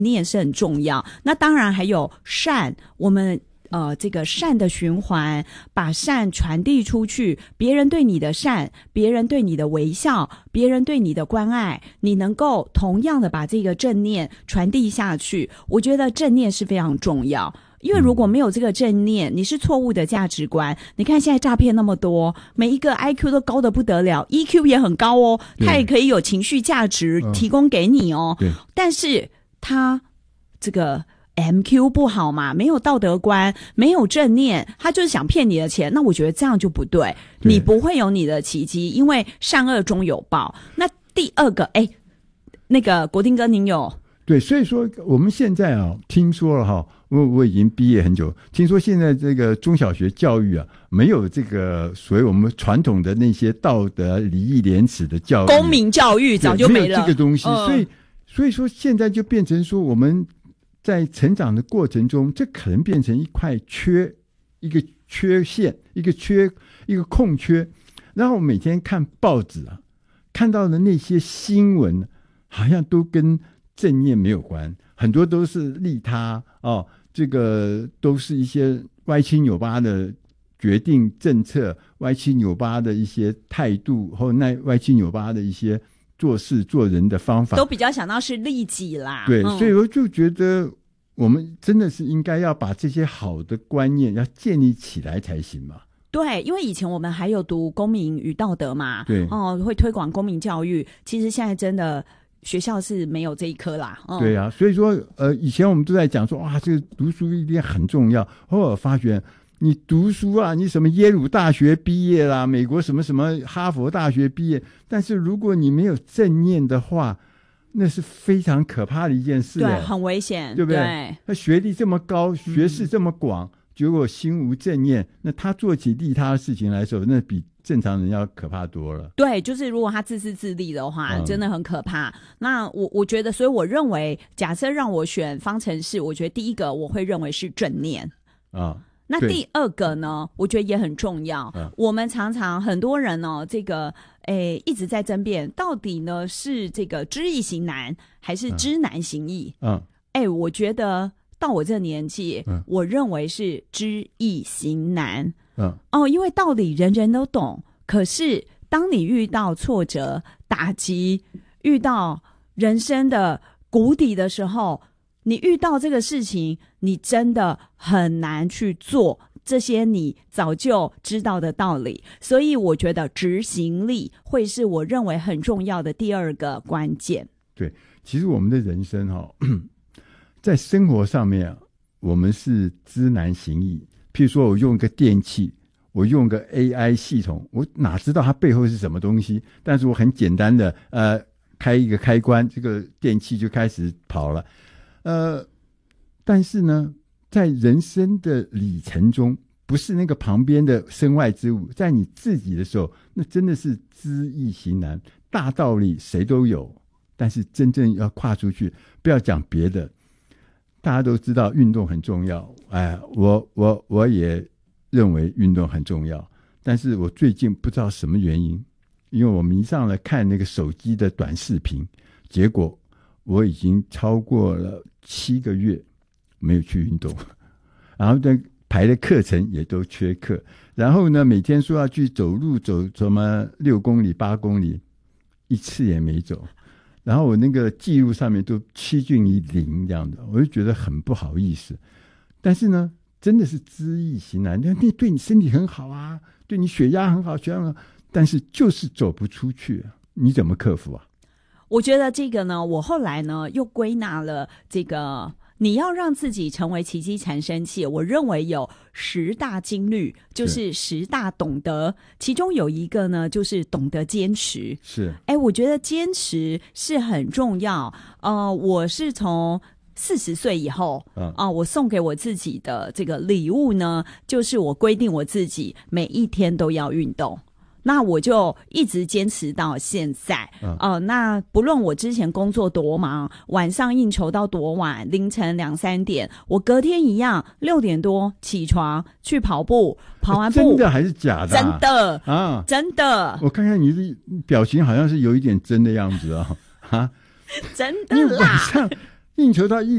念是很重要。那当然还有善，我们这个善的循环，把善传递出去，别人对你的善，别人对你的微笑，别人对你的关爱，你能够同样的把这个正念传递下去，我觉得正念是非常重要。因为如果没有这个正念，你是错误的价值观。你看现在诈骗那么多，每一个 IQ 都高得不得了， EQ 也很高哦，他也可以有情绪价值提供给你哦。但是他这个MQ 不好嘛，没有道德观，没有正念，他就是想骗你的钱，那我觉得这样就不对，你不会有你的奇迹，因为善恶终有报。那第二个，那个国丁哥您有？ 对，所以说我们现在听说了我已经毕业很久，听说现在这个中小学教育没有这个所谓我们传统的那些道德礼义廉耻的教育， 公民教育早就没了， 没有这个东西，所以说现在就变成说我们在成长的过程中，这可能变成一块一个缺陷，一个空缺。然后每天看报纸看到的那些新闻好像都跟正念没有关，很多都是利他这个都是一些歪七扭八的决定政策，歪七扭八的一些态度，或歪七扭八的一些做事做人的方法， 都比较想到是利己啦。 对，所以我就觉得我们真的是应该要把这些好的观念要建立起来才行嘛。 对，因为以前我们还有读公民与道德嘛， 对， 会推广公民教育，其实现在真的学校是没有这一科啦。 对啊，所以说以前我们都在讲说这个读书一定很重要，后来发觉你读书你什么耶鲁大学毕业啦，美国什么什么哈佛大学毕业，但是如果你没有正念的话，那是非常可怕的一件事。 对，很危险， 对不对？他学历这么高，学识这么广，结果心无正念，那他做起利他的事情来说，那比正常人要可怕多了。 对，就是如果他自私自利的话，真的很可怕。那我觉得，所以我认为，假设让我选方程式，我觉得第一个我会认为是正念那第二个呢，我觉得也很重要。我们常常很多人这个一直在争辩，到底呢是这个知易行难还是知难行易？我觉得到我这个年纪，我认为是知易行难。因为道理人人都懂，可是当你遇到挫折、打击，遇到人生的谷底的时候，你遇到这个事情，你真的很难去做这些你早就知道的道理。所以我觉得执行力会是我认为很重要的第二个关键。 对，其实我们的人生在生活上面我们是知难行易。譬如说我用个电器，我用个 AI 系统，我哪知道它背后是什么东西，但是我很简单的开一个开关，这个电器就开始跑了。但是呢，在人生的里程中，不是那个旁边的身外之物，在你自己的时候，那真的是知易行难。大道理谁都有，但是真正要跨出去，不要讲别的，大家都知道运动很重要，我也认为运动很重要，但是我最近不知道什么原因，因为我迷上了看那个手机的短视频，结果我已经超过了7个月没有去运动，然后排的课程也都缺课，然后呢每天说要去走路，走什么6公里8公里，一次也没走，然后我那个记录上面都趋近于0这样的，我就觉得很不好意思。但是呢真的是知易行难，那对你身体很好啊，对你血压很好，但是就是走不出去，你怎么克服啊？ 我觉得这个呢，我后来呢又归纳了这个，你要让自己成为奇迹产生器，我认为有10大金律，就是10大懂得，其中有一个呢就是懂得坚持。 是， 我觉得坚持是很重要。我是从40岁以后我送给我自己的这个礼物呢，就是我规定我自己每一天都要运动。那我就一直坚持到现在。那不论我之前工作多忙，晚上应酬到多晚，凌晨2、3点，我隔天一样6点多起床去跑步，跑完步真的还是假的？ 真的真的。 我看看你的表情好像是有一点真的样子真的啦。 应酬到